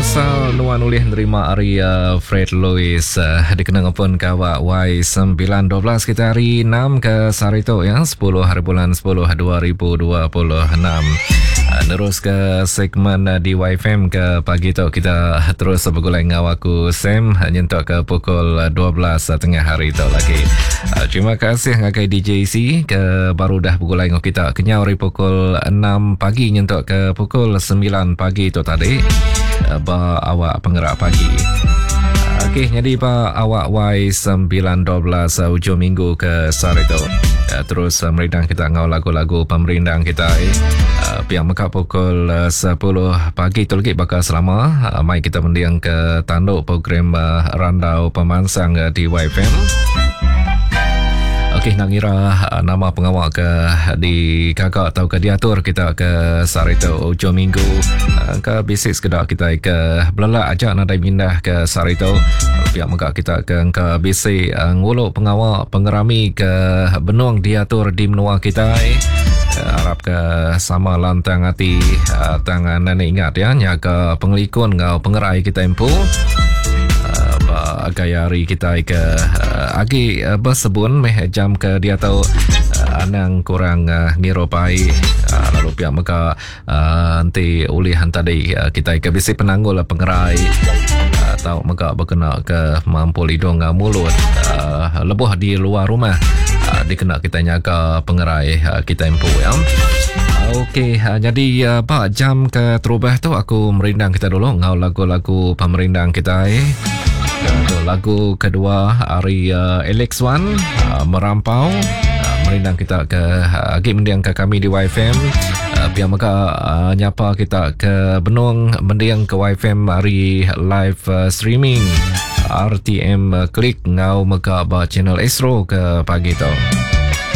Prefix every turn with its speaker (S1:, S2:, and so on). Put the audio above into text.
S1: Pasal nuan ulih nerima hari Fred Lewis dikenang pun kawak Y912 kita hari 6 ke Sarito ya 10 hari bulan 10 2026. Terus ke segmen di YFM ke pagi tu kita terus bergulai dengan aku Sam nyentuk ke pukul 12 tengah hari tu lagi. Terima kasih ngakai DJC ke baru dah bergulai dengan kita kenyau hari pukul 6 pagi nyentuk ke pukul 9 pagi tu tadi. Ba awak penggerak pagi. Okey, jadi ba awak Y912 hujung minggu ke Sarito. Terus merindang kita ngau lagu-lagu pemerindang kita pihak Mekah pukul 10 pagi tu lagi bakal selama mai kita mendiang ke tanduk program Randau Pemansang di YFM. Okey, nak kira nama pengawak ke di kakak atau ke diatur kita ke Sarito hujung minggu ke bisik sekedar kita ke belala ajak nadai pindah ke Sarito pihak Mekah kita ke bisik nguluk pengawak pengerami ke benung diatur di menua kita harap ke sama lantang hati tangan nenek ingat ya nyaga pengelikun ngau pengerai kita empu gaya hari kita ke agi bersebun meh jam ke dia tahu anang kurang ngiropai lalu pihak Mekah nanti ulihan tadi kita ke bisi penanggul pengerai atau Mekah berkena ke mampu lidung mulut lebuh di luar rumah dikena kita nyaga pengerai kita empu ya. Okey, jadi pak jam ke terubah tu aku merindang kita dulu ngau lagu-lagu pemerindang kita lagu kedua hari Alex One merampau merindang kita ke agi mendiang ke kami di YFM pihak Mekah nyapa kita ke benung mendiang ke YFM hari live streaming RTM klik ngau Mekah ba channel Astro ke pagi tu.